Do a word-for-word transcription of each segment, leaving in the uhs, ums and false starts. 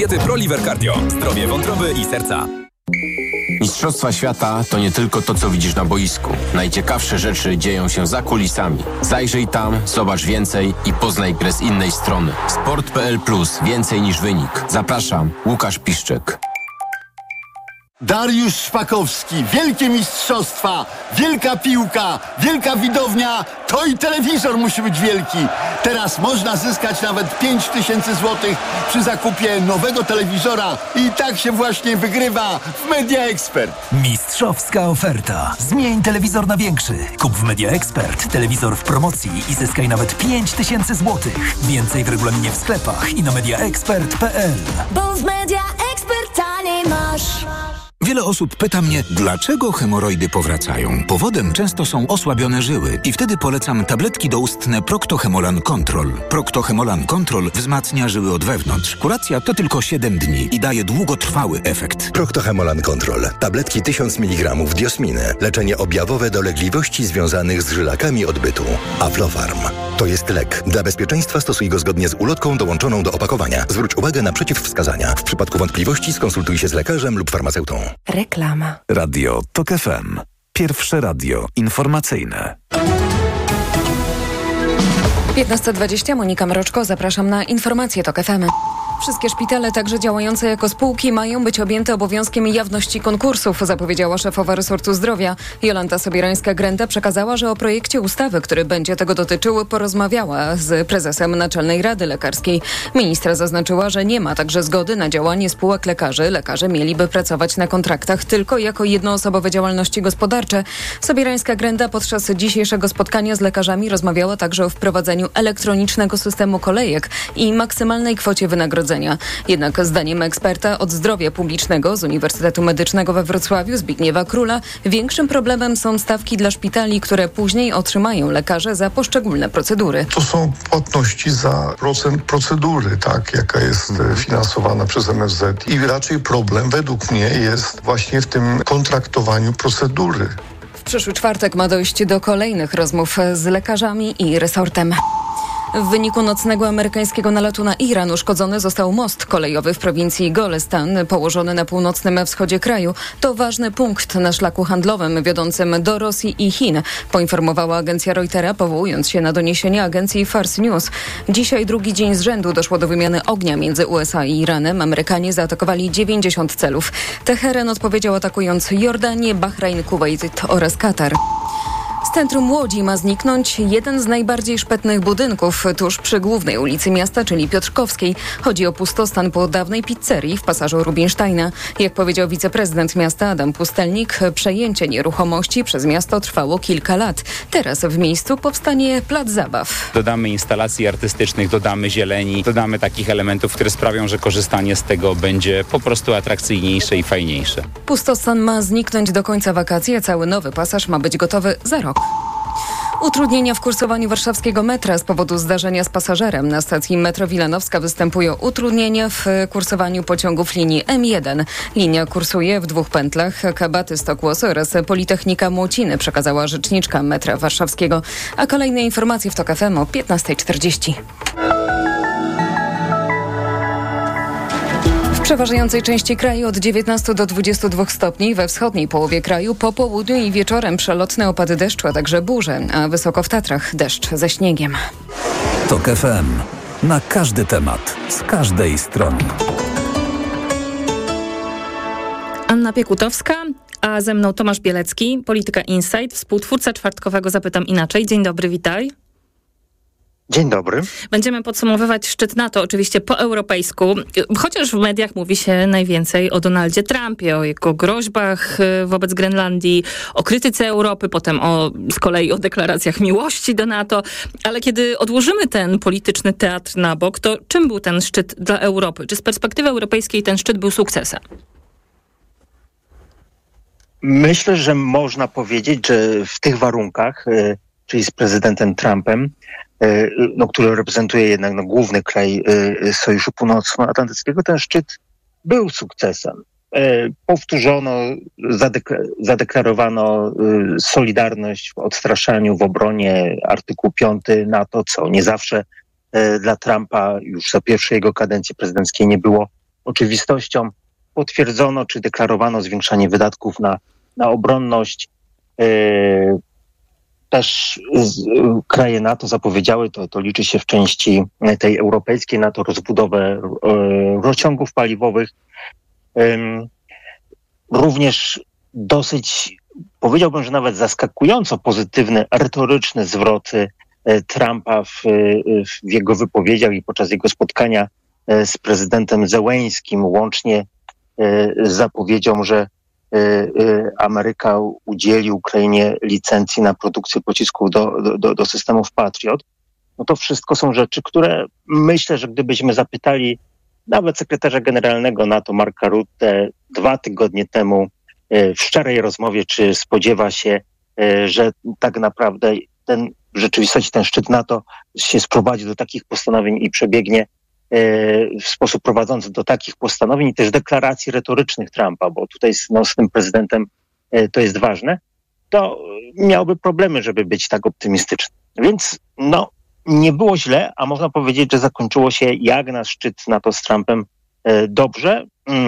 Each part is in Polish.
diety ProLiver Cardio. Zdrowie wątroby i serca. Mistrzostwa świata to nie tylko to, co widzisz na boisku. Najciekawsze rzeczy dzieją się za kulisami. Zajrzyj tam, zobacz więcej i poznaj grę z innej strony. Sport kropka p l plus. Więcej niż wynik. Zapraszam, Łukasz Piszczek. Dariusz Szpakowski, wielkie mistrzostwa, wielka piłka, wielka widownia, to i telewizor musi być wielki. Teraz można zyskać nawet pięć tysięcy złotych przy zakupie nowego telewizora i tak się właśnie wygrywa w Media Expert. Mistrzowska oferta. Zmień telewizor na większy. Kup w Media Expert telewizor w promocji i zyskaj nawet pięć tysięcy złotych. Więcej w regulaminie w sklepach i na media expert kropka p l. Bo w Media Expert taniej masz. Wiele osób pyta mnie, dlaczego hemoroidy powracają. Powodem często są osłabione żyły i wtedy polecam tabletki doustne Procto-Hemolan Control. Procto-Hemolan Control wzmacnia żyły od wewnątrz. Kuracja to tylko siedem dni i daje długotrwały efekt. Procto-Hemolan Control. Tabletki tysiąc miligramów diosminy. Leczenie objawowe dolegliwości związanych z żylakami odbytu. Aflofarm. To jest lek. Dla bezpieczeństwa stosuj go zgodnie z ulotką dołączoną do opakowania. Zwróć uwagę na przeciwwskazania. W przypadku wątpliwości skonsultuj się z lekarzem lub farmaceutą. Reklama. Radio TOK F M. Pierwsze radio informacyjne. piętnasta dwadzieścia, Monika Mroczko, zapraszam na informacje TOK F M. Wszystkie szpitale, także działające jako spółki, mają być objęte obowiązkiem jawności konkursów, zapowiedziała szefowa resortu zdrowia. Jolanta Sobierańska-Grenda przekazała, że o projekcie ustawy, który będzie tego dotyczył, porozmawiała z prezesem Naczelnej Rady Lekarskiej. Ministra zaznaczyła, że nie ma także zgody na działanie spółek lekarzy. Lekarze mieliby pracować na kontraktach tylko jako jednoosobowe działalności gospodarcze. Sobierańska-Grenda podczas dzisiejszego spotkania z lekarzami rozmawiała także o wprowadzeniu elektronicznego systemu kolejek i maksymalnej kwocie wynagrodzenia. Jednak zdaniem eksperta od zdrowia publicznego z Uniwersytetu Medycznego we Wrocławiu, Zbigniewa Króla, większym problemem są stawki dla szpitali, które później otrzymają lekarze za poszczególne procedury. To są płatności za procent procedury, tak, jaka jest finansowana przez M S Z. I raczej problem według mnie jest właśnie w tym kontraktowaniu procedury. W przyszły czwartek ma dojść do kolejnych rozmów z lekarzami i resortem. W wyniku nocnego amerykańskiego nalotu na Iran uszkodzony został most kolejowy w prowincji Golestan, położony na północnym wschodzie kraju. To ważny punkt na szlaku handlowym wiodącym do Rosji i Chin, poinformowała agencja Reutera, powołując się na doniesienia agencji Fars News. Dzisiaj drugi dzień z rzędu doszło do wymiany ognia między U S A i Iranem. Amerykanie zaatakowali dziewięćdziesiąt celów. Teheran odpowiedział atakując Jordanię, Bahrajn, Kuwait oraz Katar. Z centrum Łodzi ma zniknąć jeden z najbardziej szpetnych budynków tuż przy głównej ulicy miasta, czyli Piotrkowskiej. Chodzi o pustostan po dawnej pizzerii w pasażu Rubinsteina. Jak powiedział wiceprezydent miasta Adam Pustelnik, przejęcie nieruchomości przez miasto trwało kilka lat. Teraz w miejscu powstanie plac zabaw. Dodamy instalacji artystycznych, dodamy zieleni, dodamy takich elementów, które sprawią, że korzystanie z tego będzie po prostu atrakcyjniejsze i fajniejsze. Pustostan ma zniknąć do końca wakacji, a cały nowy pasaż ma być gotowy za rok. Utrudnienia w kursowaniu warszawskiego metra z powodu zdarzenia z pasażerem. Na stacji Metro Wilanowska występują utrudnienia w kursowaniu pociągów linii M jeden. Linia kursuje w dwóch pętlach, Kabaty Stokłos oraz Politechnika Młociny, przekazała rzeczniczka metra warszawskiego. A kolejne informacje w TOK F M o piętnasta czterdzieści. W przeważającej części kraju od dziewiętnastu do dwudziestu dwóch stopni, we wschodniej połowie kraju po południu i wieczorem przelotne opady deszczu, a także burze, a wysoko w Tatrach deszcz ze śniegiem. TOK F M. Na każdy temat, z każdej strony. Anna Piekutowska, a ze mną Tomasz Bielecki, Polityka Insight, współtwórca czwartkowego Zapytam Inaczej. Dzień dobry, witaj. Dzień dobry. Będziemy podsumowywać szczyt NATO, oczywiście po europejsku, chociaż w mediach mówi się najwięcej o Donaldzie Trumpie, o jego groźbach wobec Grenlandii, o krytyce Europy, potem o, z kolei o deklaracjach miłości do NATO. Ale kiedy odłożymy ten polityczny teatr na bok, to czym był ten szczyt dla Europy? Czy z perspektywy europejskiej ten szczyt był sukcesem? Myślę, że można powiedzieć, że w tych warunkach, czyli z prezydentem Trumpem, no, który reprezentuje jednak no, główny kraj y, Sojuszu Północnoatlantyckiego, ten szczyt był sukcesem. Y, powtórzono, zadekla- zadeklarowano y, solidarność w odstraszaniu, w obronie, artykuł piąty NATO, co nie zawsze y, dla Trumpa już za pierwszej jego kadencji prezydenckiej nie było oczywistością. Potwierdzono czy deklarowano zwiększanie wydatków na, na obronność. Yy, też z, kraje NATO zapowiedziały, to, to liczy się w części tej europejskiej NATO, rozbudowę yy, rurociągów paliwowych. Yy, również dosyć, powiedziałbym, że nawet zaskakująco pozytywny, retoryczny zwrot yy, Trumpa w, yy, w jego wypowiedziach i podczas jego spotkania yy, z prezydentem Zełeńskim, łącznie z zapowiedzią, że Ameryka udzieli Ukrainie licencji na produkcję pocisków do, do, do systemów Patriot. No to wszystko są rzeczy, które myślę, że gdybyśmy zapytali nawet sekretarza generalnego NATO Marka Rutte dwa tygodnie temu w szczerej rozmowie, czy spodziewa się, że tak naprawdę ten, w rzeczywistości ten szczyt NATO się sprowadzi do takich postanowień i przebiegnie w sposób prowadzący do takich postanowień i też deklaracji retorycznych Trumpa, bo tutaj no, z tym prezydentem to jest ważne, to miałby problemy, żeby być tak optymistyczny. Więc no, nie było źle, a można powiedzieć, że zakończyło się jak na szczyt NATO z Trumpem dobrze.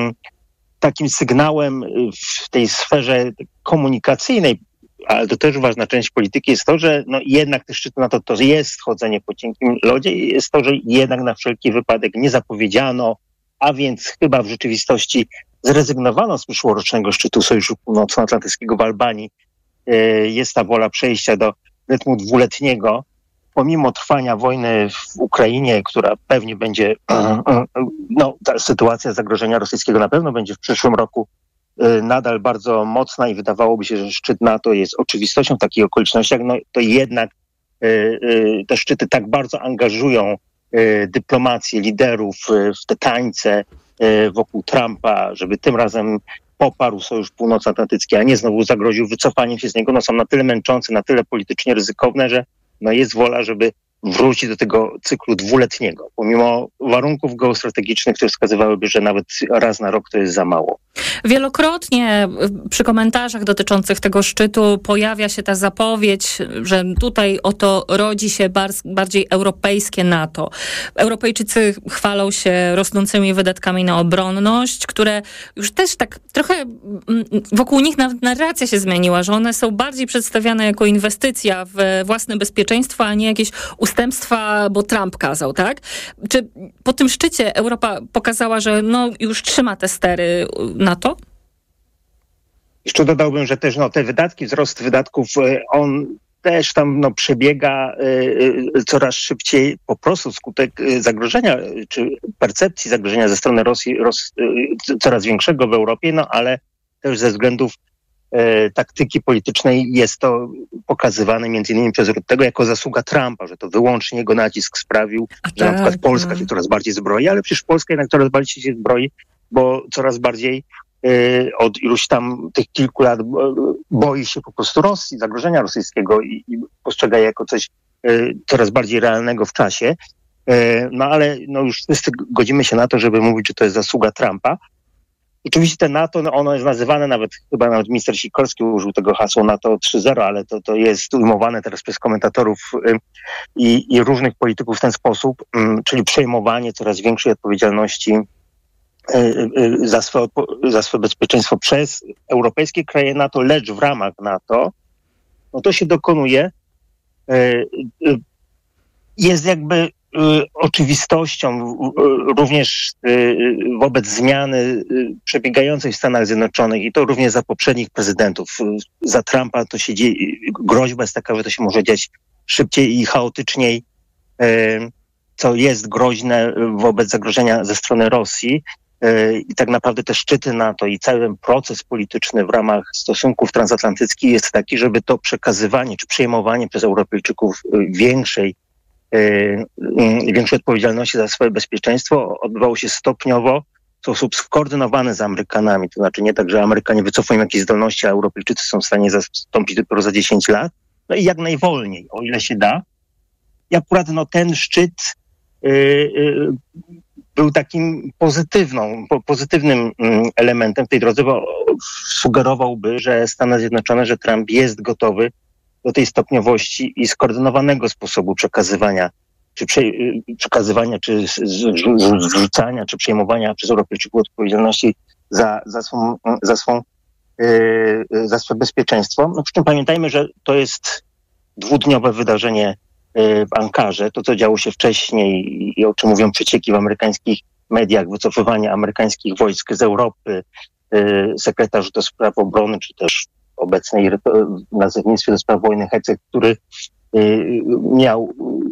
Takim sygnałem w tej sferze komunikacyjnej, ale to też ważna część polityki jest to, że no jednak te szczyty NATO to jest chodzenie po cienkim lodzie i jest to, że jednak na wszelki wypadek nie zapowiedziano, a więc chyba w rzeczywistości zrezygnowano z przyszłorocznego szczytu Sojuszu Północnoatlantyckiego w Albanii. Jest ta wola przejścia do rytmu dwuletniego, pomimo trwania wojny w Ukrainie, która pewnie będzie, no ta sytuacja zagrożenia rosyjskiego na pewno będzie w przyszłym roku nadal bardzo mocna i wydawałoby się, że szczyt NATO jest oczywistością w takich okolicznościach, no to jednak te szczyty tak bardzo angażują dyplomację liderów w te tańce wokół Trumpa, żeby tym razem poparł Sojusz Północnoatlantycki, a nie znowu zagroził wycofaniem się z niego, no są na tyle męczące, na tyle politycznie ryzykowne, że no jest wola, żeby wrócić do tego cyklu dwuletniego, pomimo warunków geostrategicznych, które wskazywałyby, że nawet raz na rok to jest za mało. Wielokrotnie przy komentarzach dotyczących tego szczytu pojawia się ta zapowiedź, że tutaj oto rodzi się bardziej europejskie NATO. Europejczycy chwalą się rosnącymi wydatkami na obronność, które już też tak trochę wokół nich nawet narracja się zmieniła, że one są bardziej przedstawiane jako inwestycja w własne bezpieczeństwo, a nie jakieś ustępstwa, bo Trump kazał, tak? Czy po tym szczycie Europa pokazała, że no już trzyma te stery NATO? Jeszcze dodałbym, że też no, te wydatki, wzrost wydatków, on też tam no, przebiega y, coraz szybciej po prostu wskutek zagrożenia, czy percepcji zagrożenia ze strony Rosji Ros, y, coraz większego w Europie, no ale też ze względów y, taktyki politycznej jest to pokazywane między innymi przez Ruttego jako zasługa Trumpa, że to wyłącznie jego nacisk sprawił, A że tak, na przykład Polska tak. się coraz bardziej zbroi, ale przecież Polska jednak coraz bardziej się zbroi, bo coraz bardziej od iluś tam tych kilku lat boi się po prostu Rosji, zagrożenia rosyjskiego i, i postrzega je jako coś coraz bardziej realnego w czasie. No ale no już wszyscy godzimy się na to, żeby mówić, że to jest zasługa Trumpa. Oczywiście te NATO, no ono jest nazywane nawet, chyba nawet minister Sikorski użył tego hasła NATO trzy zero, ale to, to jest ujmowane teraz przez komentatorów i, i różnych polityków w ten sposób, czyli przejmowanie coraz większej odpowiedzialności za swoje, za swoje bezpieczeństwo przez europejskie kraje NATO, lecz w ramach NATO, no to się dokonuje, jest jakby oczywistością również wobec zmiany przebiegającej w Stanach Zjednoczonych i to również za poprzednich prezydentów. Za Trumpa to się dzieje, groźba jest taka, że to się może dziać szybciej i chaotyczniej, co jest groźne wobec zagrożenia ze strony Rosji. I tak naprawdę te szczyty NATO i cały proces polityczny w ramach stosunków transatlantyckich jest taki, żeby to przekazywanie czy przejmowanie przez Europejczyków większej, większej odpowiedzialności za swoje bezpieczeństwo odbywało się stopniowo, w sposób skoordynowany z Amerykanami. To znaczy nie tak, że Amerykanie wycofują jakieś zdolności, a Europejczycy są w stanie zastąpić dopiero za dziesięć lat. No i jak najwolniej, o ile się da. I akurat no, ten szczyt yy, yy, był takim pozytywną, po, pozytywnym elementem w tej drodze, bo sugerowałby, że Stany Zjednoczone, że Trump jest gotowy do tej stopniowości i skoordynowanego sposobu przekazywania czy prze, przekazywania, czy zrzucania, czy przejmowania przez Europejczyków odpowiedzialności za, za swą, za swą, yy, za swoje bezpieczeństwo. No, przy czym pamiętajmy, że to jest dwudniowe wydarzenie yy, w Ankarze. To, co działo się wcześniej i o czym mówią przecieki w amerykańskich mediach, wycofywanie amerykańskich wojsk z Europy, yy, sekretarz do spraw obrony, czy też obecnej w nazewnictwie do spraw wojny Hecek, który yy, miał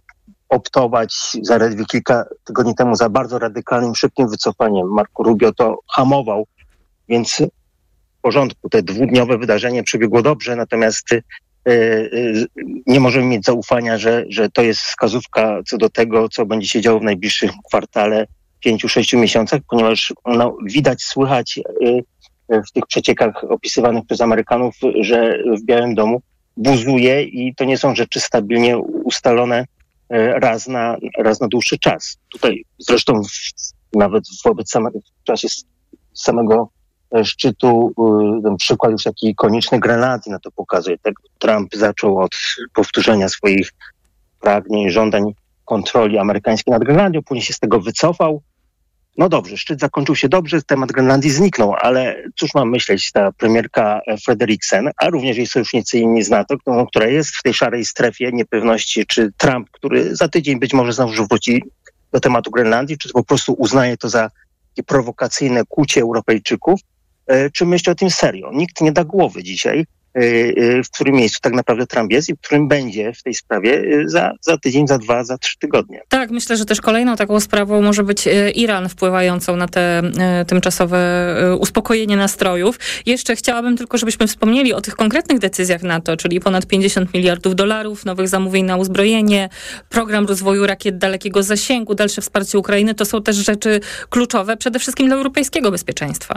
optować zaledwie kilka tygodni temu za bardzo radykalnym, szybkim wycofaniem. Marco Rubio to hamował, więc w porządku. Te dwudniowe wydarzenie przebiegło dobrze, natomiast y, y, nie możemy mieć zaufania, że, że to jest wskazówka co do tego, co będzie się działo w najbliższym kwartale, pięciu, sześciu miesiącach, ponieważ no, widać, słychać y, w tych przeciekach opisywanych przez Amerykanów, że w Białym Domu buzuje i to nie są rzeczy stabilnie ustalone raz na, raz na dłuższy czas. Tutaj zresztą w, nawet wobec samego, w czasie samego szczytu ten przykład już taki ikoniczny Grenlandii na to pokazuje. Tak, Trump zaczął od powtórzenia swoich pragnień, żądań kontroli amerykańskiej nad Grenlandią, później się z tego wycofał. No dobrze, szczyt zakończył się dobrze, temat Grenlandii zniknął, ale cóż mam myśleć, ta premierka Frederiksen, a również jej sojusznicy inni z NATO, która jest w tej szarej strefie niepewności, czy Trump, który za tydzień być może znowu wróci do tematu Grenlandii, czy po prostu uznaje to za takie prowokacyjne kłucie Europejczyków, czy myśli o tym serio. Nikt nie da głowy dzisiaj, w którym miejscu tak naprawdę Trump jest i w którym będzie w tej sprawie za, za tydzień, za dwa, za trzy tygodnie. Tak, myślę, że też kolejną taką sprawą może być Iran, wpływającą na te tymczasowe uspokojenie nastrojów. Jeszcze chciałabym tylko, żebyśmy wspomnieli o tych konkretnych decyzjach NATO, czyli ponad pięćdziesiąt miliardów dolarów, nowych zamówień na uzbrojenie, program rozwoju rakiet dalekiego zasięgu, dalsze wsparcie Ukrainy. To są też rzeczy kluczowe przede wszystkim dla europejskiego bezpieczeństwa.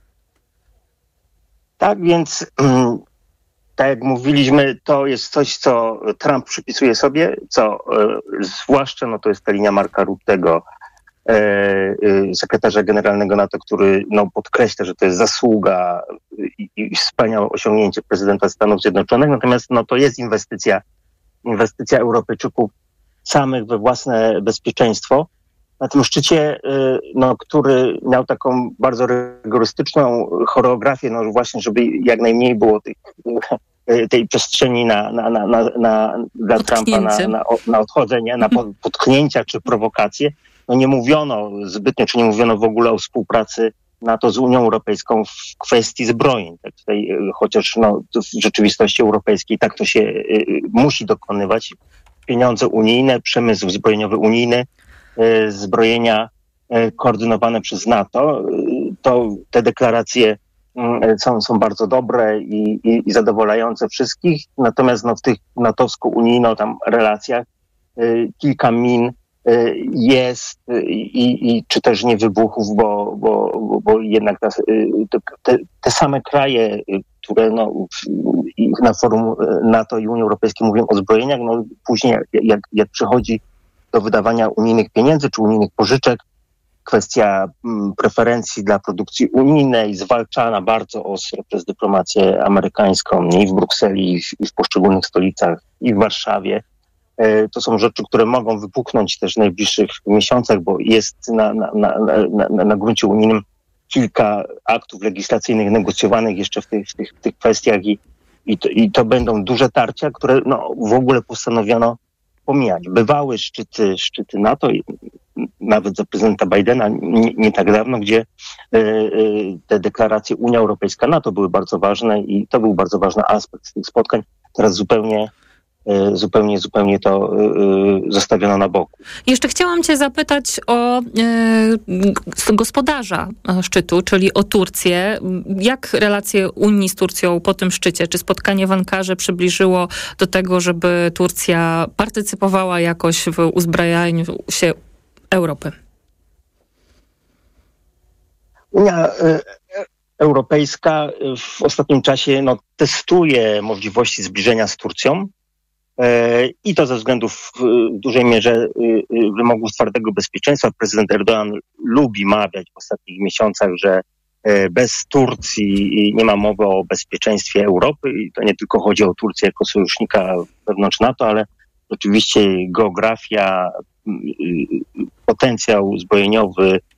Tak, więc mm, tak jak mówiliśmy, to jest coś, co Trump przypisuje sobie, co e, zwłaszcza no to jest ta linia Marka Ruttego, e, e, sekretarza generalnego NATO, który no, podkreśla, że to jest zasługa i, i wspaniałe osiągnięcie prezydenta Stanów Zjednoczonych, natomiast no, to jest inwestycja, inwestycja Europejczyków samych we własne bezpieczeństwo. Na tym szczycie, no, który miał taką bardzo rygorystyczną choreografię, no właśnie, żeby jak najmniej było tych, tej przestrzeni na, na, na, na, na, dla Trumpa na, na, na odchodzenie, na potknięcia czy prowokacje. No nie mówiono zbytnio, czy nie mówiono w ogóle o współpracy NATO z Unią Europejską w kwestii zbrojeń. Tak tutaj, chociaż no, w rzeczywistości europejskiej tak to się y, musi dokonywać. Pieniądze unijne, przemysł zbrojeniowy unijny, zbrojenia koordynowane przez NATO, to te deklaracje są, są bardzo dobre i, i, i zadowalające wszystkich. Natomiast no, w tych natowsko-unijno tam relacjach kilka min jest i, i czy też nie wybuchów, bo, bo, bo jednak te, te same kraje, które no, na forum NATO i Unii Europejskiej mówią o zbrojeniach, no później jak, jak przychodzi do wydawania unijnych pieniędzy czy unijnych pożyczek, kwestia m, preferencji dla produkcji unijnej zwalczana bardzo ostro przez dyplomację amerykańską i w Brukseli, i w, i w poszczególnych stolicach, i w Warszawie. E, to są rzeczy, które mogą wypuknąć też w najbliższych miesiącach, bo jest na, na, na, na, na, na gruncie unijnym kilka aktów legislacyjnych negocjowanych jeszcze w tych, w tych, w tych kwestiach i, i, to, i to będą duże tarcia, które no, w ogóle postanowiono pomijać. Bywały szczyty, szczyty NATO, nawet za prezydenta Bidena nie, nie tak dawno, gdzie y, y, te deklaracje Unia Europejska-NATO były bardzo ważne i to był bardzo ważny aspekt tych spotkań. Teraz zupełnie zupełnie, zupełnie to y, zostawiono na boku. Jeszcze chciałam cię zapytać o y, gospodarza szczytu, czyli o Turcję. Jak relacje Unii z Turcją po tym szczycie? Czy spotkanie w Ankarze przybliżyło do tego, żeby Turcja partycypowała jakoś w uzbrajaniu się Europy? Unia y, Europejska w ostatnim czasie no, testuje możliwości zbliżenia z Turcją. I to ze względów w dużej mierze wymogów twardego bezpieczeństwa. Prezydent Erdoğan lubi mawiać w ostatnich miesiącach, że bez Turcji nie ma mowy o bezpieczeństwie Europy i to nie tylko chodzi o Turcję jako sojusznika wewnątrz NATO, ale oczywiście geografia, potencjał zbrojeniowy